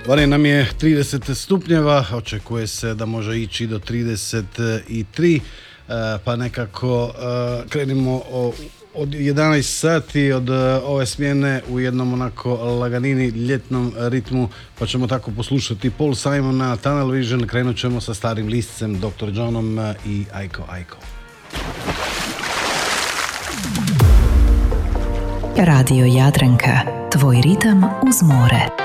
Vani nam je 30 stupnjeva, očekuje se da može ići do 33, pa nekako krenimo od 11 sati od ove smjene u jednom onako laganini ljetnom ritmu, pa ćemo tako poslušati Paul Simona, Tunnel Vision, krenut ćemo sa starim liscem, Dr. Johnom i Aiko Aiko. Radio Jadranka, tvoj ritam uz more.